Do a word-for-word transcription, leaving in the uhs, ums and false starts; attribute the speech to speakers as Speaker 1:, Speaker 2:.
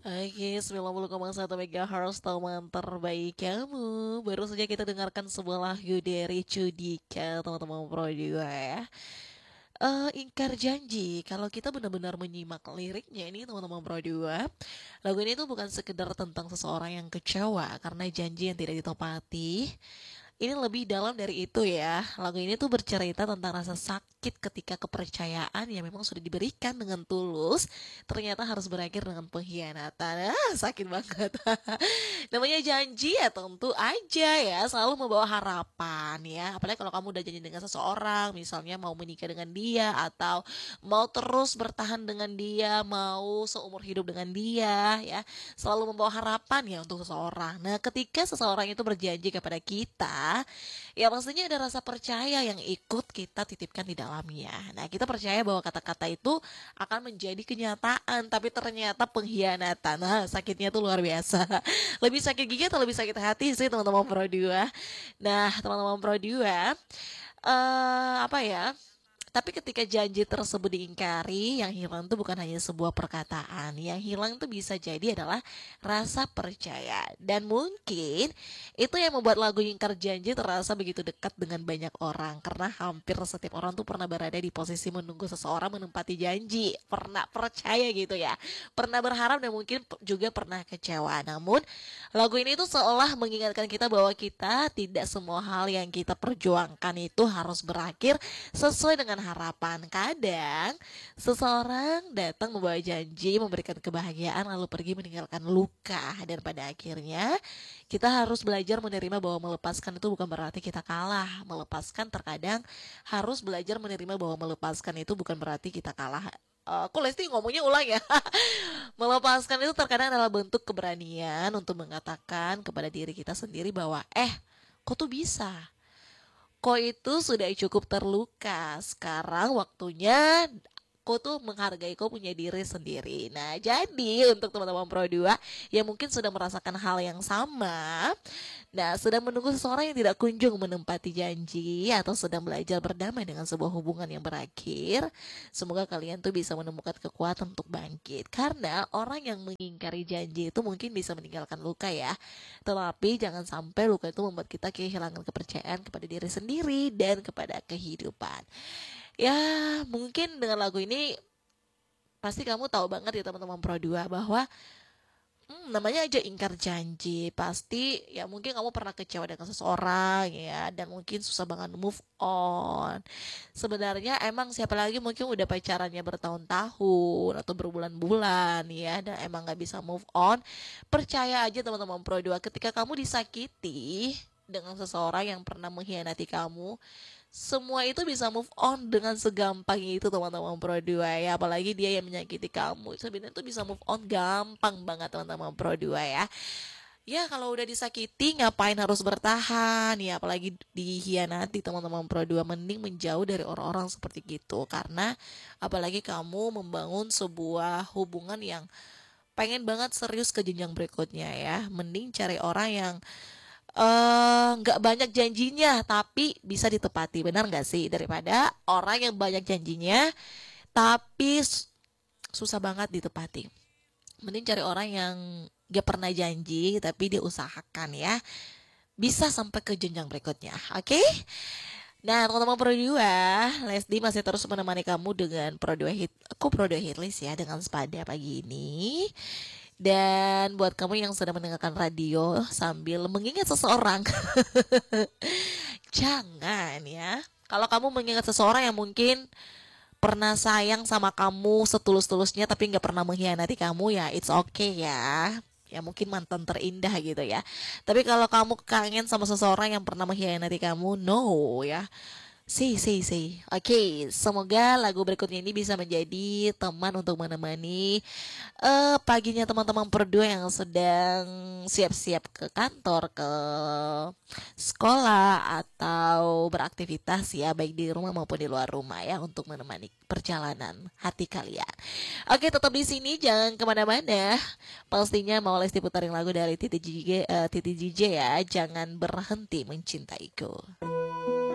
Speaker 1: Oke, sembilan puluh koma satu megahertz teman terbaik kamu. Baru saja kita dengarkan sebuah lagu dari Judika, teman-teman Pro juga ya. Eh, ingkar janji. Kalau kita benar-benar menyimak liriknya ini teman-teman Pro dua, lagu ini tuh bukan sekedar tentang seseorang yang kecewa karena janji yang tidak ditepati. Ini lebih dalam dari itu ya. Lagu ini tuh bercerita tentang rasa sakit ketika kepercayaan yang memang sudah diberikan dengan tulus ternyata harus berakhir dengan pengkhianatan. Ah, sakit banget. Namanya janji ya tentu aja ya selalu membawa harapan ya. Apalagi kalau kamu udah janji dengan seseorang, misalnya mau menikah dengan dia atau mau terus bertahan dengan dia, mau seumur hidup dengan dia ya. Selalu membawa harapan ya untuk seseorang. Nah, ketika seseorang itu berjanji kepada kita, ya pastinya ada rasa percaya yang ikut kita titipkan di dalamnya. Nah, kita percaya bahwa kata-kata itu akan menjadi kenyataan, tapi ternyata pengkhianatan. Nah, sakitnya tuh luar biasa. Lebih sakit gigi atau lebih sakit hati sih teman-teman Pro dua. Nah, teman-teman Pro dua, eh apa ya? Tapi ketika janji tersebut diingkari, yang hilang itu bukan hanya sebuah perkataan. Yang hilang itu bisa jadi adalah rasa percaya. Dan mungkin itu yang membuat lagu Ingkar Janji terasa begitu dekat dengan banyak orang. Karena hampir setiap orang tuh pernah berada di posisi menunggu seseorang menempati janji. Pernah percaya gitu ya. Pernah berharap dan mungkin juga pernah kecewa. Namun lagu ini tuh seolah mengingatkan kita bahwa kita tidak semua hal yang kita perjuangkan itu harus berakhir sesuai dengan harapan. Kadang seseorang datang membawa janji, memberikan kebahagiaan, lalu pergi meninggalkan luka. Dan pada akhirnya kita harus belajar menerima bahwa melepaskan itu bukan berarti kita kalah. Melepaskan terkadang harus belajar menerima bahwa melepaskan itu bukan berarti kita kalah. Uh, Aku Lesti ngomongnya ulang ya. Melepaskan itu terkadang adalah bentuk keberanian untuk mengatakan kepada diri kita sendiri bahwa eh, kok tuh bisa? Kok itu sudah cukup terluka. Sekarang waktunya kau tuh menghargai kau punya diri sendiri. Nah, jadi untuk teman-teman Pro dua yang mungkin sudah merasakan hal yang sama, nah sedang menunggu seseorang yang tidak kunjung menempati janji atau sedang belajar berdamai dengan sebuah hubungan yang berakhir, semoga kalian tuh bisa menemukan kekuatan untuk bangkit. Karena orang yang mengingkari janji itu mungkin bisa meninggalkan luka ya, tetapi jangan sampai luka itu membuat kita kehilangan kepercayaan kepada diri sendiri dan kepada kehidupan. Ya, mungkin dengan lagu ini pasti kamu tahu banget ya teman-teman Pro dua bahwa hmm, namanya aja ingkar janji. Pasti ya mungkin kamu pernah kecewa dengan seseorang ya, dan mungkin susah banget move on. Sebenarnya emang siapa lagi mungkin udah pacarannya bertahun-tahun atau berbulan-bulan ya, dan emang gak bisa move on. Percaya aja teman-teman Pro dua, ketika kamu disakiti dengan seseorang yang pernah mengkhianati kamu, semua itu bisa move on dengan segampang itu teman-teman Pro dua ya. Apalagi dia yang menyakiti kamu, sebenarnya itu bisa move on gampang banget teman-teman Pro dua ya. Ya kalau udah disakiti ngapain harus bertahan ya, apalagi dikhianati teman-teman Pro dua, mending menjauh dari orang-orang seperti gitu. Karena apalagi kamu membangun sebuah hubungan yang pengen banget serius ke jenjang berikutnya ya, mending cari orang yang eh, nggak banyak janjinya tapi bisa ditepati, benar nggak sih, daripada orang yang banyak janjinya tapi s- susah banget ditepati. Mending cari orang yang gak pernah janji tapi dia usahakan ya, bisa sampai ke jenjang berikutnya. Oke. Nah, teman-teman Pro dua, Lesdi masih terus menemani kamu dengan Pro dua Hit. Aku Pro dua Hitlist ya dengan Sepada pagi ini. Dan buat kamu yang sedang mendengarkan radio sambil mengingat seseorang, jangan ya. Kalau kamu mengingat seseorang yang mungkin pernah sayang sama kamu setulus-tulusnya tapi nggak pernah mengkhianati kamu, ya it's okay ya. Ya mungkin mantan terindah gitu ya. Tapi kalau kamu kangen sama seseorang yang pernah mengkhianati kamu, no ya. Si, si, si. Oke, semoga lagu berikutnya ini bisa menjadi teman untuk menemani eh paginya teman-teman berdua yang sedang siap-siap ke kantor, ke sekolah, atau beraktivitas ya, baik di rumah maupun di luar rumah ya, untuk menemani perjalanan hati kalian. Oke, tetap di sini, jangan kemana-mana. Pastinya mau Lesti putarin lagu dari Titi J J, eh, Titi J J ya, jangan berhenti mencintaiku.